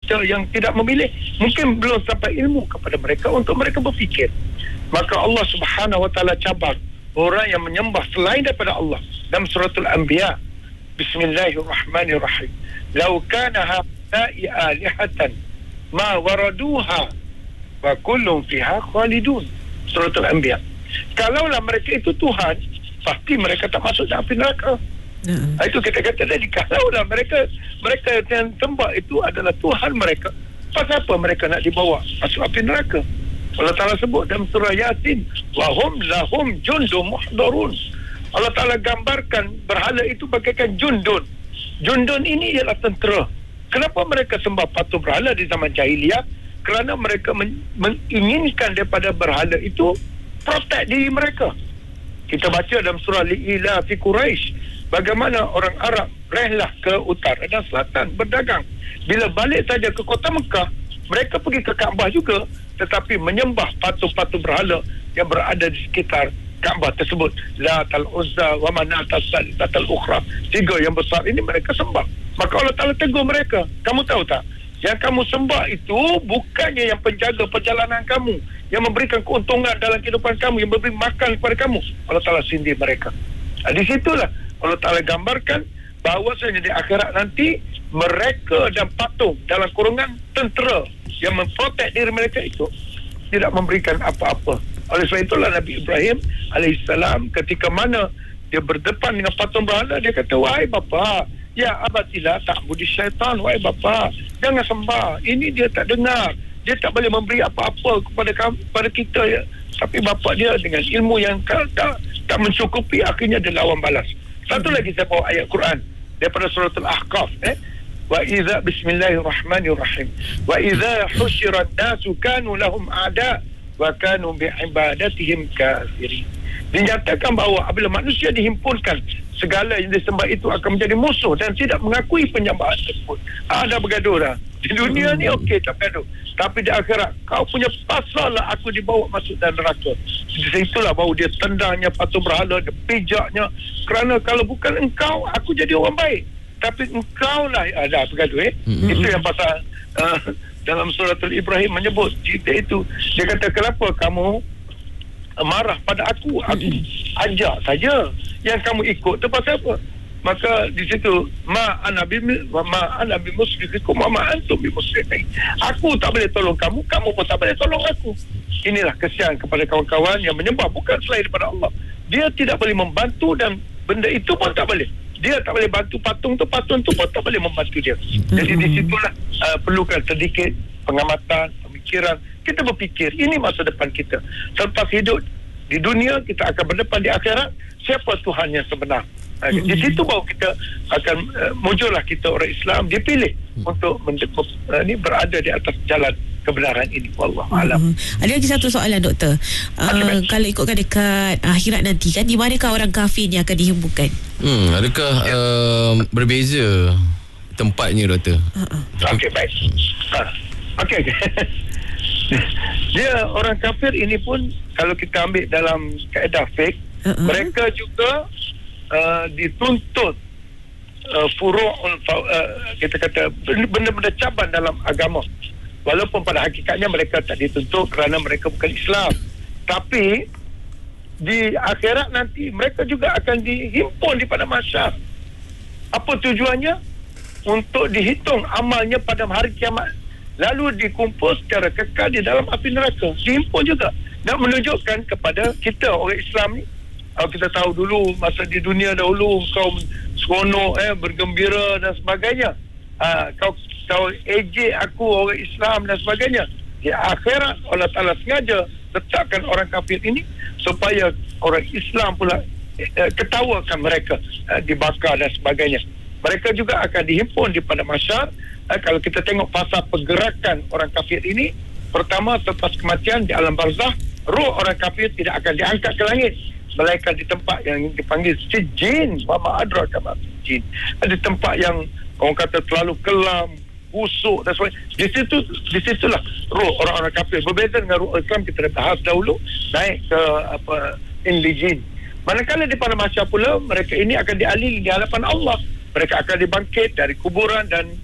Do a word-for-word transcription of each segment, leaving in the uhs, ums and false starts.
kita yang tidak memilih, mungkin belum sampai ilmu kepada mereka untuk mereka berfikir. Maka Allah Subhanahu wa taala cabar orang yang menyembah selain daripada Allah dalam suratul Anbiya. Bismillahirrahmanirrahim. Lau kana haula'i alihatan ma waraduha wa kullun fiha khalidun. Suratul Anbiya. Kalaulah mereka itu Tuhan, pasti mereka tak masuk dalam api neraka. Uh-huh. Itu kita kata tadi, kalaulah mereka mereka yang sembah itu adalah Tuhan mereka, pasal apa mereka nak dibawa masuk api neraka? Allah Ta'ala sebut dalam surah Yasin, wahum lahum jundum muhdarun. Allah Ta'ala gambarkan berhala itu bagaikan jundun. Jundun ini ialah tentera. Kenapa mereka sembah patung berhala di zaman jahiliah? Kerana mereka men- menginginkan daripada berhala itu protek diri mereka. Kita baca dalam surah Li'ila fi Quraisy, bagaimana orang Arab rehlah ke utara dan selatan berdagang. Bila balik saja ke kota Mekah, mereka pergi ke Kaabah juga, tetapi menyembah patung-patung berhala yang berada di sekitar Kaabah tersebut. Latal Uzza wa Manatas Salisatal Ukhra. Tiga yang besar ini mereka sembah. Maka Allah Ta'ala tegur mereka. Kamu tahu tak? Yang kamu sembah itu bukannya yang penjaga perjalanan kamu, yang memberikan keuntungan dalam kehidupan kamu, yang memberi makan kepada kamu. Allah Ta'ala sindir mereka. Nah, di situlah Allah Ta'ala gambarkan bahawasanya di akhirat nanti mereka dan patung dalam kurungan tentera yang memprotek diri mereka itu tidak memberikan apa-apa. Oleh sebab itulah Nabi Ibrahim alaihissalam ketika mana dia berdepan dengan patung berhala, dia kata, wahai bapa, ya abatilah ta'budi syaitan, wahai bapa, jangan sembah. Ini dia tak dengar, dia tak boleh memberi apa-apa kepada kamu, kepada kita ya. Tapi bapa dia dengan ilmu yang tak, tak, tak mencukupi, akhirnya dia lawan balas. Satu lagi saya bawa ayat Quran daripada surah Al-Ahqaf, eh wa idza bismillahirrahmanirrahim wa idza husyira an-nasu kanu lahum a'da wa kanu bi'ibadatihim kafirin. Dinyatakan bahawa apabila manusia dihimpunkan, segala yang disembah itu akan menjadi musuh dan tidak mengakui penyembahan tersebut. Ada bergaduh dah. Di dunia ni okey tak bergaduh, tapi di akhirat kau punya pasal lah aku dibawa masuk dalam neraka. Di situlah baru dia tendangnya patung berhala, dia pijaknya, kerana kalau bukan engkau aku jadi orang baik, tapi engkau lah ada bergaduh eh. Mm-hmm. Itu yang pasal uh, dalam surah Al-Ibrahim menyebut cerita itu. Dia kata, kenapa kamu marah pada aku? Aku ajak saja, yang kamu ikut tu pasal apa? Maka di situ ma ana bi ma ana bi musrifikum wa ma antum bi musrifin. Aku tak boleh tolong kamu, kamu pun tak boleh tolong aku. Inilah kesian kepada kawan-kawan yang menyembah bukan selain daripada Allah. Dia tidak boleh membantu dan benda itu pun tak boleh. Dia tak boleh bantu patung tu, patung tu pun tak boleh membantu dia. Jadi di situlah uh, perlukan sedikit pengamatan, pemikiran. Kita berfikir, ini masa depan kita. Selepas hidup di dunia, kita akan berdepan di akhirat. Siapa Tuhan yang sebenar? Uh, di situ baru kita akan uh, muncullah kita orang Islam dipilih untuk men- uh, ni berada di atas jalan kebenaran ini. Wallahu alam. Ada lagi satu soalan, doktor. Uh, kalau ikutkan dekat akhirat nanti kan, di manakah orang kafir ni akan dihimpunkan? Hmm, adakah ya. uh, berbeza tempatnya, doktor? Uh-uh. Okey, baik. Uh, Okey. Dia orang kafir ini pun kalau kita ambil dalam kaedah fiqh, uh-uh. mereka juga uh, dituntut uh, furu'ul uh, kita kata benda-benda caban dalam agama. Walaupun pada hakikatnya mereka tak dituntut kerana mereka bukan Islam. Tapi di akhirat nanti mereka juga akan dihimpun di pada mahsyar. Apa tujuannya? Untuk dihitung amalnya pada hari kiamat, lalu dikumpul secara kekal di dalam api neraka. Dihimpun juga. Dan menunjukkan kepada kita orang Islam ni, kalau kita tahu dulu masa di dunia dahulu kaum seronok, eh, bergembira dan sebagainya. Ha, kau kau ejek aku orang Islam dan sebagainya. Di akhirat Allah Ta'ala sengaja letakkan orang kafir ini supaya orang Islam pula eh, ketawakan mereka, eh, dibakar dan sebagainya. Mereka juga akan dihimpun di pada mahsyar. Eh, kalau kita tengok fasa pergerakan orang kafir ini, pertama selepas kematian di alam barzah, roh orang kafir tidak akan diangkat ke langit, melainkan di tempat yang dipanggil sijin, wa ma adraka ma sijin. Di tempat yang orang kata terlalu kelam, busuk dan sebagainya. Di situ, di situlah roh orang-orang kafir. Berbeza dengan roh Islam, kita dah bahas dahulu, naik ke apa inlijin. Manakala di pada mahsyar pula, mereka ini akan diadili di hadapan Allah. Mereka akan dibangkit dari kuburan dan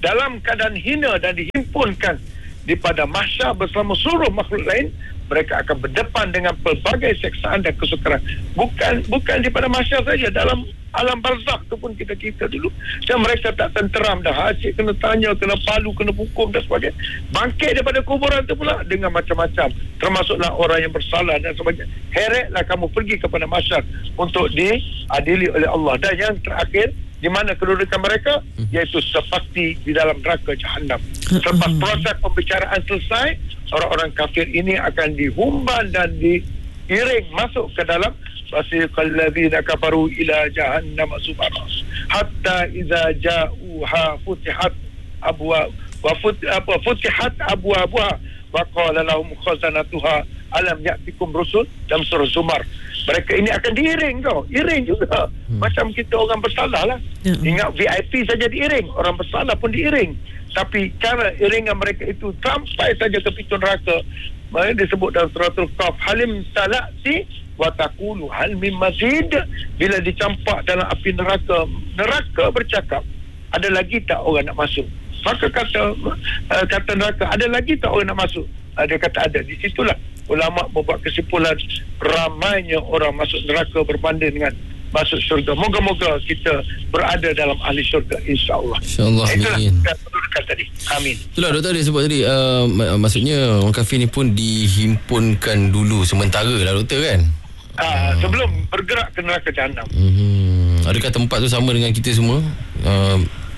dalam keadaan hina dan dihimpunkan di pada mahsyar bersama seluruh makhluk lain, mereka akan berdepan dengan pelbagai seksaan dan kesukaran. Bukan bukan di pada mahsyar saja, dalam alam barzakh tu pun kita kita dulu. Dan mereka tak tenteram dah. Asyik kena tanya, kena palu, kena hukum dan sebagainya. Bangkit daripada kuburan tu pula dengan macam-macam. Termasuklah orang yang bersalah dan sebagainya. Heretlah kamu pergi kepada mahsyar untuk diadili oleh Allah. Dan yang terakhir, di mana kedudukan mereka, iaitu seperti di dalam neraka Jahannam. Selepas proses pembicaraan selesai, orang-orang kafir ini akan dihumban dan diiring masuk ke dalam wasiqal ladzina kafaru ila jahannam subara hatta idza ja'uha futihat abwa wa apa futihat abwabuha wa qala lahum khazanatuha alam ya'tikum rusul, dalam surah Zumar. Mereka ini akan diiring tau, iring juga hmm. macam kita orang bersalah lah. hmm. Ingat V I P saja diiring, orang bersalah pun diiring. Tapi cara iringan mereka itu sampai saja ke pintu neraka. Mereka disebut dalam suratul Qaf, halim talati wa taqulu hal min mazid. Bila dicampak dalam api neraka, neraka bercakap, ada lagi tak orang nak masuk? Maka kata uh, kata neraka, ada lagi tak orang nak masuk? Uh, dia kata ada. Di situlah ulama membuat kesimpulan ramainya orang masuk neraka berbanding dengan masuk syurga. Moga-moga kita berada dalam ahli syurga, insya-Allah. Insya-Allah. Amin. Itulah tadi. Amin. Itulah doktor dia sebut tadi, uh, mak- maksudnya orang kafir ni pun dihimpunkan dulu sementara lah doktor kan? Ah, uh, sebelum bergerak ke neraka Jahannam. Hmm. Adakah tempat tu sama dengan kita semua? Uh,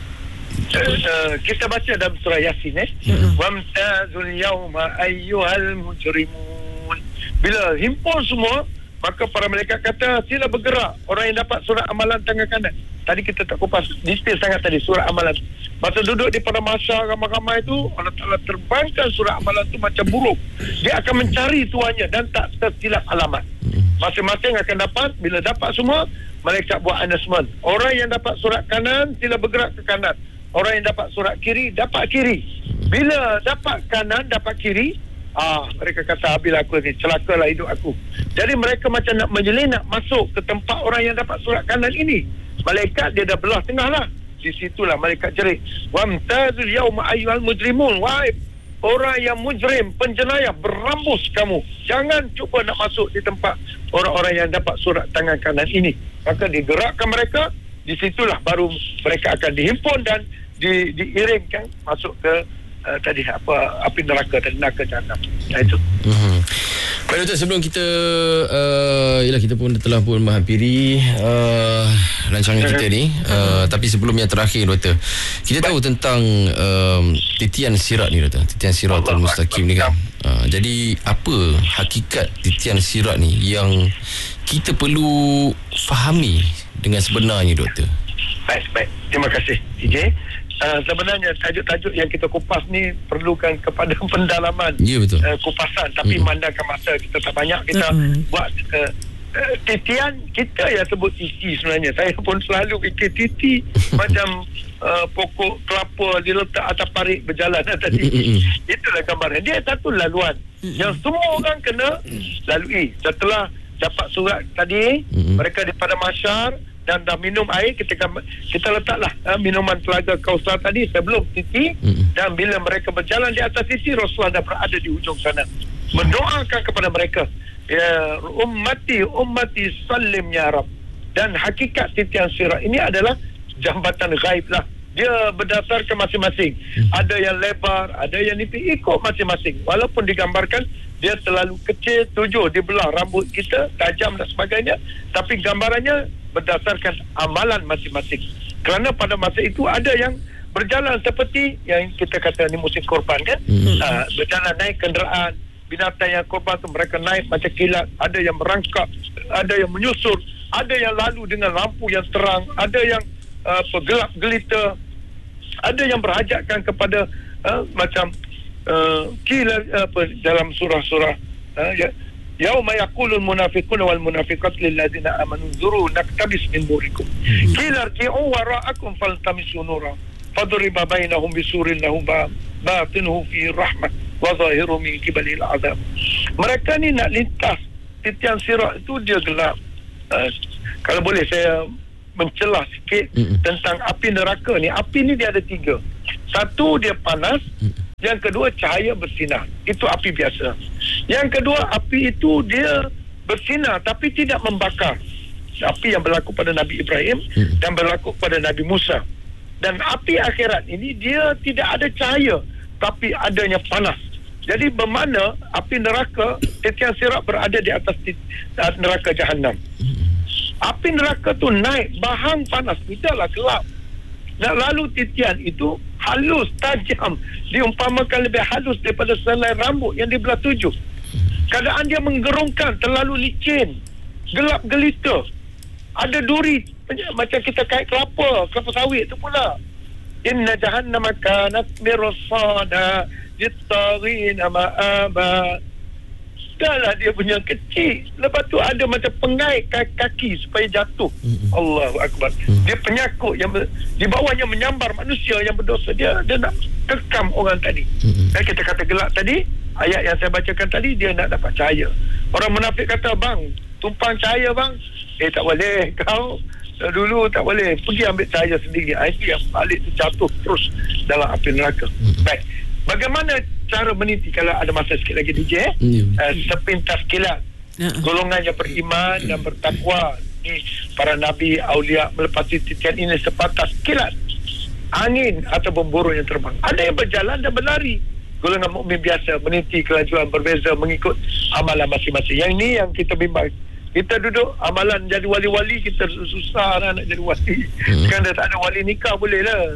Uh, uh, kita baca dalam surah Yasin eh. Wamtazul yawma ayyuhal mujrimun. Bila himpun semua, maka para malaikat kata sila bergerak. Orang yang dapat surat amalan tangan kanan. Tadi kita tak kupas detail sangat tadi surat amalan. Masa duduk di pada mahsyar ramai-ramai tu, Allah Ta'ala terbangkan surat amalan tu macam burung. Dia akan mencari tuannya dan tak tersilap alamat. Masing-masing akan dapat. Bila dapat semua, malaikat buat announcement. Orang yang dapat surat kanan sila bergerak ke kanan. Orang yang dapat surat kiri, dapat kiri. Bila dapat kanan, dapat kiri, ah, mereka kata, habis aku ni, celakalah hidup aku. Jadi mereka macam nak menyelinap masuk ke tempat orang yang dapat surat kanan ini. Malaikat dia dah belah tengah lah. Di situlah malaikat jerit. Wamtazul yawma ayyuhal mujrimun. Wahai orang yang mujrim, penjenayah, berambus kamu. Jangan cuba nak masuk di tempat orang-orang yang dapat surat tangan kanan ini. Maka digerakkan mereka. Di situlah baru mereka akan dihimpun dan di, diiringkan masuk ke uh, tadi apa api neraka dan neraka Jahannam. Nah itu. Hmm. Baik doktor, sebelum kita uh, yalah kita pun telah pun menghampiri uh, rancangan kita ni, uh, tapi sebelum yang terakhir doktor, kita tahu tentang um, titian sirat ni doktor, titian siratul mustaqim ni kan. Uh, jadi apa hakikat titian sirat ni yang kita perlu fahami dengan sebenarnya doktor? Baik, baik. Terima kasih D J. Uh, sebenarnya tajuk-tajuk yang kita kupas ni perlukan kepada pendalaman, ya, betul. Uh, kupasan, tapi mm-hmm. mandangkan masa kita tak banyak, kita mm-hmm. buat uh, uh, titian. Kita yang sebut titi sebenarnya. Saya pun selalu fikir titi macam uh, pokok kelapa diletak atas parit berjalan tadi. Mm-hmm. Itulah gambaran. Dia satu laluan mm-hmm. yang semua orang kena lalui. Setelah dapat surat tadi, mm-hmm. mereka di pada mahsyar dan dah minum air, kita kita letaklah uh, minuman telaga Kausar tadi sebelum titi, mm-hmm. dan bila mereka berjalan di atas titi, Rasulullah dah berada di ujung sana mendoakan kepada mereka, ya ummati ummati sallim ya Rab. Dan hakikat titian sirat ini adalah jambatan ghaib lah. Dia berdasarkan masing-masing, mm-hmm. ada yang lebar, ada yang nipis, ikut masing-masing. Walaupun digambarkan dia terlalu kecil, tujuh dibelah rambut kita, tajam dan sebagainya, tapi gambarannya berdasarkan amalan masing-masing. Kerana pada masa itu ada yang berjalan seperti yang kita kata ni musim korban kan, hmm. uh, berjalan naik kenderaan binatang yang korban tu, mereka naik macam kilat, ada yang merangkak, ada yang menyusur, ada yang lalu dengan lampu yang terang, ada yang uh, gelap gelita, ada yang berhajatkan kepada uh, macam uh, kilat apa uh, dalam surah-surah uh, ya, yauma yaqulul munafiqun wal munafiqat lil ladzina amanu zuru naktabis min nurikum qila irji'u wara'akum faltamisu nura fadriba bainahum bisurin lahu batinuhu fi rahmah wa zahiruhu min qibalil azab. Mereka ni nak lintas titian sirat itu dia gelap. Uh, kalau boleh saya mencelah sikit mm-hmm. tentang api neraka ni. Api ni dia ada tiga. Satu, dia panas. Yang kedua, cahaya bersinar. Itu api biasa. Yang kedua, api itu dia bersinar tapi tidak membakar. Api yang berlaku pada Nabi Ibrahim dan berlaku pada Nabi Musa. Dan api akhirat ini dia tidak ada cahaya tapi adanya panas. Jadi bermakna api neraka titian sirat berada di atas neraka Jahannam. Api neraka tu naik bahang panas, tidaklah gelap. Dan lalu titian itu halus, tajam, diumpamakan lebih halus daripada selai rambut yang dibelah tujuh. Keadaan dia menggerungkan, terlalu licin, gelap gelita. Ada duri macam kita kait kelapa, kelapa sawit tu pula. Inna jahannama kanat mirsada littagina ma'aba. Dahlah dia punya kecil. Lepas tu ada macam pengait kaki supaya jatuh. Allahu Akbar. Dia penyakut yang ber, di bawahnya menyambar manusia yang berdosa. Dia dia nak kekam orang tadi. Dan kita kata gelap tadi, ayat yang saya bacakan tadi, dia nak dapat cahaya. Orang munafik kata, bang, tumpang cahaya bang. Eh tak boleh. Kau dulu tak boleh. Pergi ambil cahaya sendiri. Itu yang balik tu jatuh terus dalam api neraka. Baik. Bagaimana cara meniti kalau ada masa sikit lagi D J eh? Mm. Uh, sepintas kilat uh-uh. golongan yang beriman dan bertakwa ni para nabi aulia melepasi titian ini sepatas kilat angin ataupun burung yang terbang. Ada yang berjalan dan berlari. Golongan mukmin biasa meniti kelajuan berbeza mengikut amalan masing-masing. Yang ini yang kita bimbang. Kita duduk amalan jadi wali-wali, kita susah lah nak jadi wali. Hmm. Sekarang dah tak ada wali nikah boleh lah.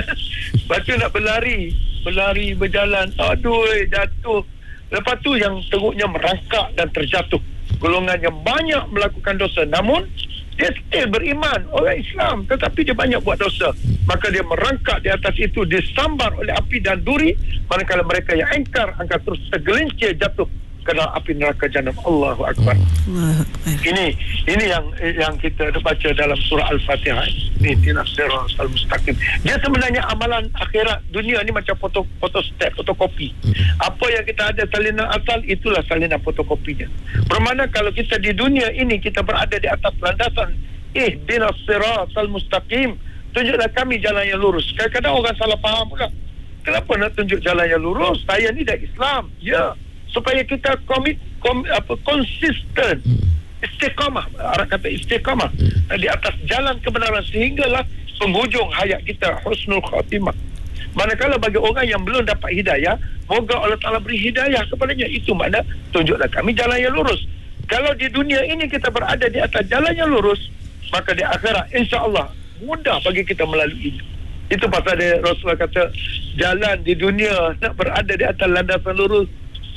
Lepas tu nak berlari, berlari, berjalan, aduh, jatuh. Lepas tu yang teruknya merangkak dan terjatuh. Golongan yang banyak melakukan dosa, namun dia still beriman, orang Islam, tetapi dia banyak buat dosa. Maka dia merangkak di atas itu, disambar oleh api dan duri. Manakala mereka yang engkar, akan terus tergelincir jatuh ke dalam api neraka Jahannam. Allahu Akbar. Allah. Ini ini yang yang kita baca dalam surah Al-Fatihah. Ini ihdinas siratal mustaqim. Dia sebenarnya amalan akhirat dunia ni macam foto foto step, fotokopi. Apa yang kita ada salinan asal, itulah salinan fotokopinya. Bermakna kalau kita di dunia ini kita berada di atas landasan ihdinas siratal mustaqim, tunjuklah kami jalan yang lurus. Kadang-kadang orang salah faham pula. Kenapa nak tunjuk jalan yang lurus? Saya ni dah Islam. Ya. Supaya kita komit, kom, apa, konsisten, istiqamah, Arab kata istiqamah di atas jalan kebenaran sehinggalah penghujung hayat kita husnul khatimah. Manakala bagi orang yang belum dapat hidayah, moga Allah Ta'ala beri hidayah kepadanya. Itu makna tunjuklah kami jalan yang lurus. Kalau di dunia ini kita berada di atas jalan yang lurus, maka di akhirat insya-Allah mudah bagi kita melalui itu. Itu pasal dia Rasulullah kata jalan di dunia nak berada di atas landasan lurus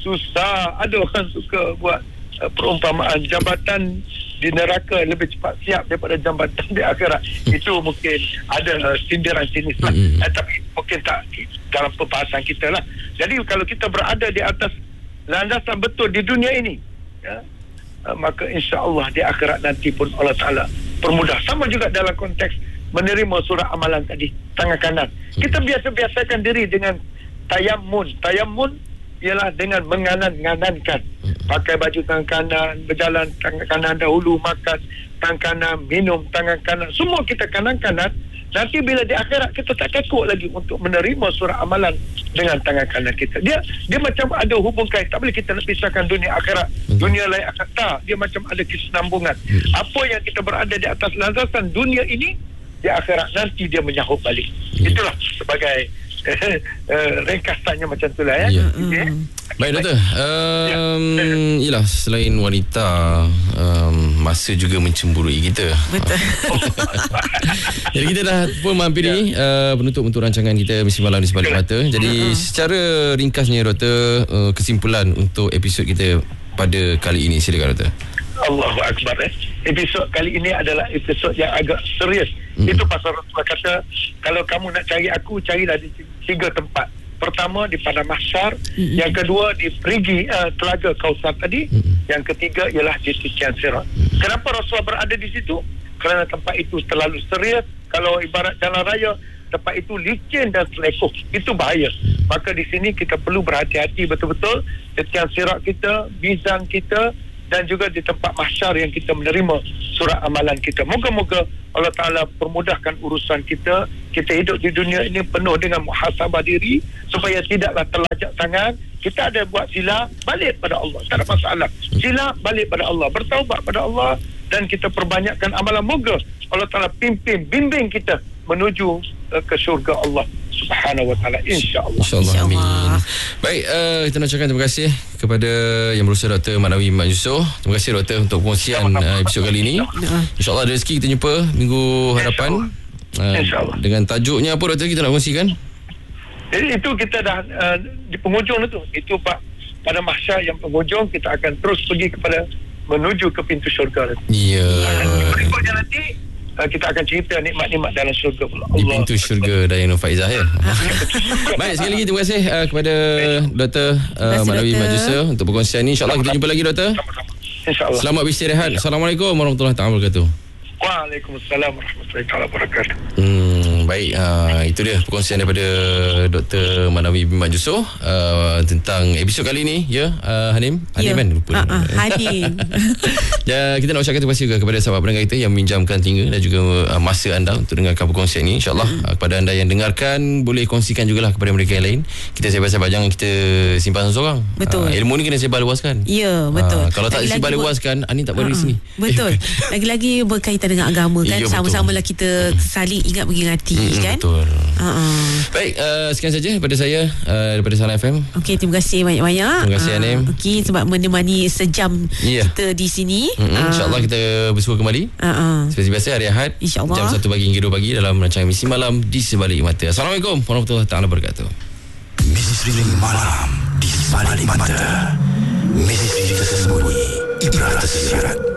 susah. Ada orang suka buat uh, perumpamaan jambatan di neraka lebih cepat siap daripada jambatan di akhirat. Itu mungkin ada uh, sindiran sinis lah. Mm-hmm. Eh, tapi mungkin tak dalam pembahasan kita lah. Jadi kalau kita berada di atas landasan betul di dunia ini, ya, uh, maka insya-Allah di akhirat nanti pun Allah Ta'ala permudah. Sama juga dalam konteks menerima surah amalan tadi, tangan kanan. Kita biasa-biasakan diri dengan tayammun. Tayammun ialah dengan menganan-nganankan, pakai baju tangan kanan, berjalan tangan kanan dahulu, makan tangan kanan, minum tangan kanan, semua kita kanan-kanan. Nanti bila di akhirat kita tak kekok lagi untuk menerima surah amalan dengan tangan kanan kita. Dia dia macam ada hubung kait. Tak boleh kita nak pisahkan dunia akhirat, dunia lain akhirat. Tak, dia macam ada kesinambungan. Apa yang kita berada di atas landasan dunia ini, di akhirat nanti dia menyahut balik. Itulah sebagai Uh, ringkasannya macam itulah ya. Ya. Okay. Baik doktor. Um, ya. Yalah, selain wanita, um, masa juga mencemburui kita. Betul. Jadi kita dah pun menghampiri ya. uh, penutup untuk rancangan kita Misteri Malam di Sebalik Mata. Jadi uh-huh. secara ringkasnya doktor, uh, kesimpulan untuk episod kita pada kali ini, silakan doktor. Allahu Akbar. Eh. Episod kali ini adalah episod yang agak serius. Mm-hmm. Itu pasal Rasulullah kata, kalau kamu nak cari aku, carilah di tiga tempat. Pertama di Padang Mahsyar, mm-hmm. yang kedua di perigi uh, Telaga Kausar tadi, mm-hmm. yang ketiga ialah di titian sirat. Mm-hmm. Kenapa Rasulullah berada di situ? Kerana tempat itu terlalu serius. Kalau ibarat jalan raya, tempat itu licin dan selekoh. Itu bahaya. Maka di sini kita perlu berhati-hati betul-betul. Titian sirat kita, mizan kita, dan juga di tempat mahsyar yang kita menerima surat amalan kita. Moga-moga Allah Ta'ala permudahkan urusan kita. Kita kita hidup di dunia ini penuh dengan muhasabah diri supaya tidaklah terlajak sangat. Kita ada buat silap, balik pada Allah, tak ada masalah. Silap, balik pada Allah, bertaubat pada Allah, dan kita perbanyakkan amalan. Moga Allah Ta'ala pimpin, bimbing kita menuju uh, ke syurga Allah Subhanahu wa ta'ala, insya-Allah. Insya-Allah. Amin. Baik, uh, kita nak ucapkan terima kasih kepada Yang Berusaha Doktor Mat Nawi Mat Yusof. Terima kasih doktor untuk perkongsian uh, episod kali ini. Insya-Allah ada rezeki kita jumpa minggu hadapan. Uh, dengan tajuknya apa doktor kita nak kongsikan? Jadi itu kita dah uh, di penghujung itu. Itu Pak, pada mahsyar yang penghujung kita akan terus pergi kepada menuju ke pintu syurga. Ya. Yeah. Berikutnya nanti uh, kita akan cerita nikmat-nikmat dalam syurga pula. Di pintu syurga Dayang Faizah ya. Baik, sekali lagi terima kasih uh, kepada Doktor uh, Mat Nawi Mat Yusof untuk perkongsian ini. Insya-Allah kita jumpa lagi doktor. Insya-Allah. Selamat beristirahat. Assalamualaikum warahmatullahi wabarakatuh. Waalaikumsalam warahmatullahi wabarakatuh. Hmm, baik, uh, itu dia perkongsian daripada Doktor Mat Nawi Mat Yusof uh, tentang episod kali ini ya, uh, Hanim. Hanim ya. kan lupa. Uh-uh, Hanim. Ya, kita nak ucapkan terima kasih juga kepada sahabat pendengar kita yang meminjamkan telinga dan juga uh, masa anda untuk dengarkan perkongsian ini. InsyaAllah hmm. uh, kepada anda yang dengarkan, boleh kongsikan jugalah kepada mereka yang lain. Kita sebar-sebar, jangan kita simpan seorang. Betul. Uh, ilmu ni kena sebar luaskan. Ya, betul. Uh, kalau tak lagi-lagi sebar luaskan, Ani tak boleh di sini. Betul. Lagi-lagi berkaitan dengan agama kan, ya, sama-sama lah kita saling ingat mengingati hmm, kan. Betul. Uh-uh. Baik, uh, sekian saja daripada saya, uh, daripada Sana F M. Okey, terima kasih banyak-banyak. Terima kasih Anim. Uh, Okey, sebab menemani sejam yeah. kita di sini. Mm-hmm. Uh, InsyaAllah kita bersua kembali. Uh-uh. Seperti biasa hari Ahad. InsyaAllah. Jam satu pagi hingga dua pagi dalam rancangan Misi Malam di Sebalik Mata. Assalamualaikum warahmatullahi wabarakatuh. Misteri Malam di Sebalik Mata. Misteri tersembunyi, ibarat tersirat.